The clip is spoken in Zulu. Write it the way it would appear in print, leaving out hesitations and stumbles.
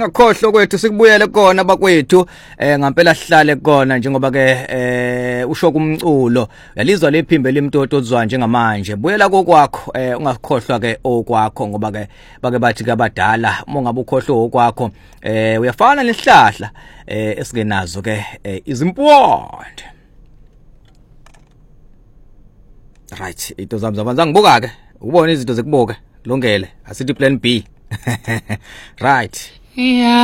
Akhohlo kwethu sikubuyele kona bakwethu ngempela sihlale kona njengoba ke usho kumculo yalizwa lephimbe limtotozwa njengamanje buyela kokwakho ungakhohlwa ke okwakho ngoba ke bake bathi kabadala mongabe ukhohlwa okwakho uyafana nesihlahla esingenazo ke izimpondo. Right, ito zami zabanza ngibuka ke ubone izinto zekubuka kulungele asithi plan B. Right. Yeah.